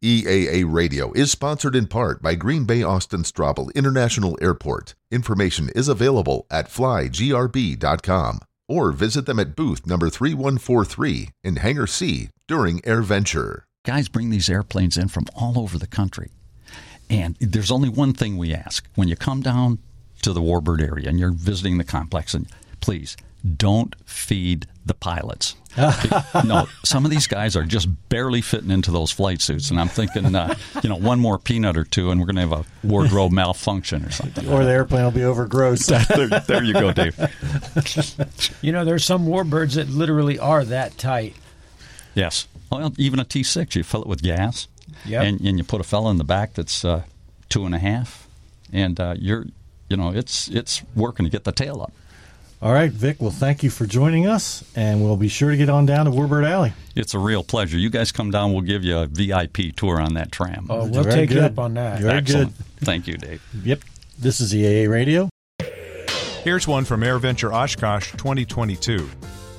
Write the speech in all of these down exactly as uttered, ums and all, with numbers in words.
E A A Radio is sponsored in part by Green Bay Austin Straubel International Airport. Information is available at fly g r b dot com or visit them at booth number three one four three in Hangar C during AirVenture. Guys bring these airplanes in from all over the country. And there's only one thing we ask. When you come down to the Warbird area and you're visiting the complex, and please don't feed the pilots. No, some of these guys are just barely fitting into those flight suits, and I'm thinking, uh, you know, one more peanut or two, and we're going to have a wardrobe malfunction or something. Or the airplane will be overgrossed. there, there you go, Dave. You know, there's some Warbirds that literally are that tight. Yes. Well, even a T six, you fill it with gas, yep. and, and you put a fella in the back that's uh, two and a half, and uh, you're, you know, it's it's working to get the tail up. All right, Vic, well, thank you for joining us, and we'll be sure to get on down to Warbird Alley. It's a real pleasure. You guys come down, we'll give you a V I P tour on that tram. Oh, we'll Very take good. you up on that. Very Excellent. good. Thank you, Dave. Yep. This is E A A Radio. Here's one from AirVenture Oshkosh twenty twenty-two.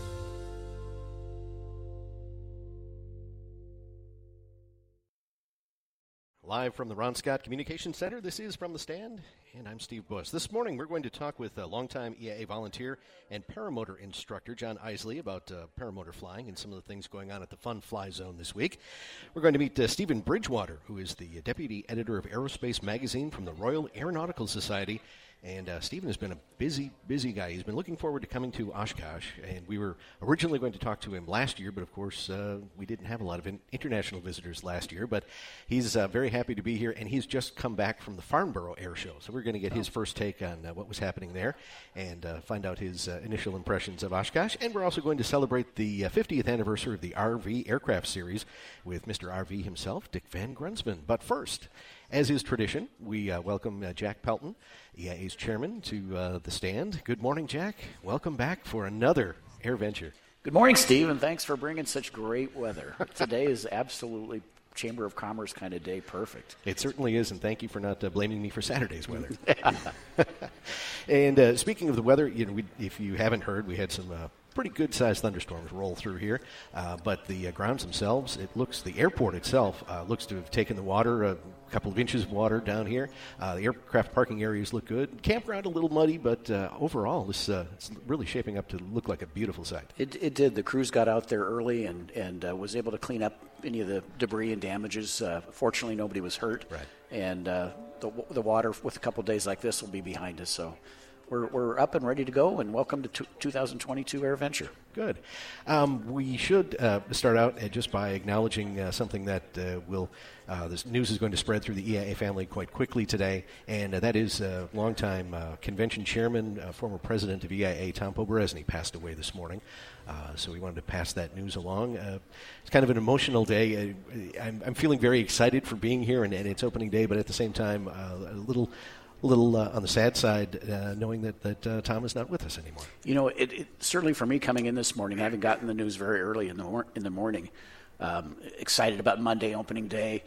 Live from the Ron Scott Communications Center, this is From the Stand, and I'm Steve Buss. This morning we're going to talk with a longtime E A A volunteer and paramotor instructor, John Isley, about uh, paramotor flying and some of the things going on at the Fun Fly Zone this week. We're going to meet uh, Stephen Bridgewater, who is the deputy editor of Aerospace Magazine from the Royal Aeronautical Society. And uh, Stephen has been a busy, busy guy. He's been looking forward to coming to Oshkosh, and we were originally going to talk to him last year, but of course uh, we didn't have a lot of in- international visitors last year. But he's uh, very happy to be here, and he's just come back from the Farnborough Air Show. So we're going to get his first take on uh, what was happening there and uh, find out his uh, initial impressions of Oshkosh. And we're also going to celebrate the uh, fiftieth anniversary of the R V Aircraft Series with Mister R V himself, Dick Van Grunsman. But first, as is tradition, we uh, welcome uh, Jack Pelton, E A A's chairman, to uh, the stand. Good morning, Jack. Welcome back for another AirVenture. Good morning, Steve, and thanks for bringing such great weather. Today is absolutely Chamber of Commerce kind of day perfect. It certainly is, and thank you for not uh, blaming me for Saturday's weather. And uh, speaking of the weather, you know, we, if you haven't heard, we had some uh, pretty good-sized thunderstorms roll through here, uh, but the uh, grounds themselves, it looks, the airport itself uh, looks to have taken the water, a couple of inches of water down here. Uh, the aircraft parking areas look good. Campground a little muddy, but uh, overall, this uh, it's really shaping up to look like a beautiful sight. It, it did. The crews got out there early and, and uh, was able to clean up any of the debris and damages. Uh, fortunately, nobody was hurt. Right. And uh, the, the water with a couple of days like this will be behind us, so We're we're up and ready to go, and welcome to two thousand twenty-two AirVenture. Good. Um, we should uh, start out uh, just by acknowledging uh, something that uh, will, uh, this news is going to spread through the E A A family quite quickly today, and uh, that is uh, longtime uh, convention chairman, uh, former president of E A A, Tom Poberezny, passed away this morning. Uh, so we wanted to pass that news along. Uh, it's kind of an emotional day. Uh, I'm, I'm feeling very excited for being here, and, and it's opening day, but at the same time, uh, a little... A little uh, on the sad side, uh, knowing that, that uh, Tom is not with us anymore. You know, it, it certainly for me coming in this morning, having gotten the news very early in the mor- in the morning, um, excited about Monday opening day.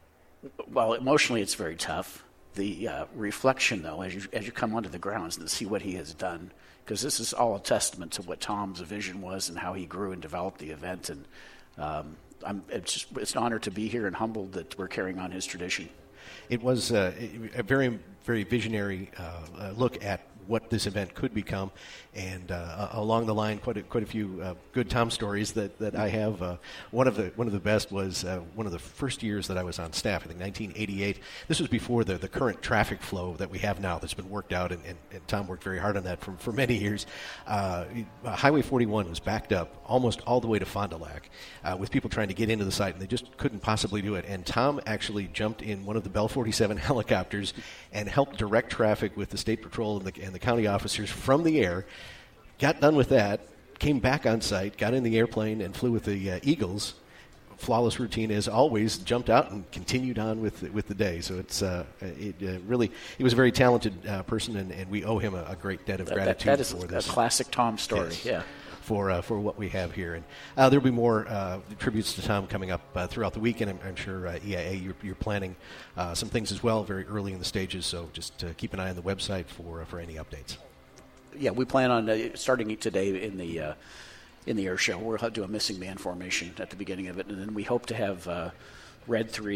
While emotionally it's very tough, the uh, reflection though, as you as you come onto the grounds and see what he has done, because this is all a testament to what Tom's vision was and how he grew and developed the event. And um, I'm it's just, it's an honor to be here and humbled that we're carrying on his tradition. It was uh, a very, very visionary uh, look at what this event could become, and uh, along the line, quite a, quite a few uh, good Tom stories that, that I have. Uh, one of the one of the best was uh, one of the first years that I was on staff. I think nineteen eighty-eight. This was before the, the current traffic flow that we have now. That's been worked out, and, and, and Tom worked very hard on that for for many years. Uh, Highway forty-one was backed up almost all the way to Fond du Lac, uh, with people trying to get into the site, and they just couldn't possibly do it. And Tom actually jumped in one of the Bell forty-seven helicopters and helped direct traffic with the State Patrol and the, and the county officers from the air. Got done with that, came back on site, got in the airplane, and flew with the uh, Eagles. Flawless routine as always. Jumped out and continued on with with the day. So it's uh, it uh, really he was a very talented uh, person, and, and we owe him a, a great debt of that, gratitude. That, that is for a this. classic Tom story. Yes. Yeah. For uh, for what we have here, and uh, there'll be more uh, tributes to Tom coming up uh, throughout the week, and I'm, I'm sure uh, E A A you're, you're planning uh, some things as well, very early in the stages. So just uh, keep an eye on the website for uh, for any updates. Yeah, we plan on uh, starting today in the uh, in the air show. We'll do a missing man formation at the beginning of it, and then we hope to have uh, Red three.